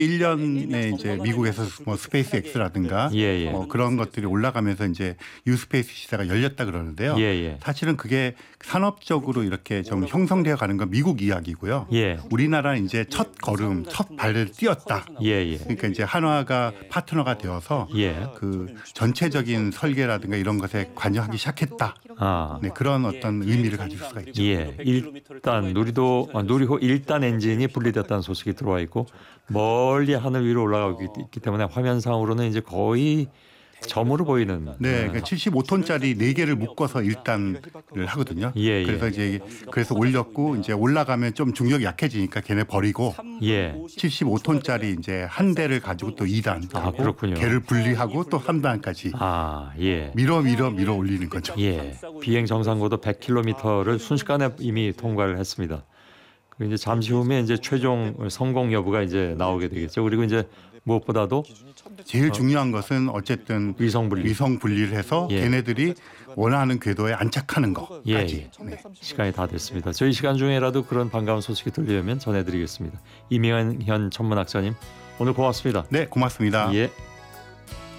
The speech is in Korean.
2021년에 이제 미국에서 뭐 스페이스 X라든가 예. 그런 것들이 올라가면서 이제 뉴스페이스 시대가 열렸다 그러는데요. 예. 사실은 그게 산업적으로 이렇게 좀 형성되어 가는 건 미국 이야기고요. 예. 우리나라는 이제 첫 걸음, 첫 발을 띄었다. 예. 그러니까 이제 한화가 파트너가 되어서 예. 그 전체적인 설계라든가 이런 것에 관여하기 시작했다. 아. 네, 그런 어떤 의미를 가질 수가 있죠. 예. 일단 누리호 1단 엔진이 분리됐다는 소식이 들어와 있고 멀리 하늘 위로 올라가고 있기 때문에 화면상으로는 이제 거의 점으로 보이는. 네, 그러니까 75톤짜리 4개를 묶어서 1단을 하거든요. 예. 그래서 올렸고 이제 올라가면 좀 중력이 약해지니까 걔네 버리고 예. 75톤짜리 이제 한 대를 가지고 또 2단 하고 그렇군요. 걔를 분리하고 또 3단까지 아, 예. 밀어 올리는 거죠. 예. 비행 정상고도 100km를 순식간에 이미 통과를 했습니다. 그리고 이제 잠시 후면 이제 최종 성공 여부가 이제 나오게 되겠죠. 그리고 이제 무엇보다도 제일 중요한 것은 어쨌든 위성 분리를 해서 예. 걔네들이 원하는 궤도에 안착하는 것까지. 예. 네. 시간이 다 됐습니다. 저희 시간 중에라도 그런 반가운 소식이 들리면 전해드리겠습니다. 이명현 천문학자님 오늘 고맙습니다. 네, 고맙습니다. 예.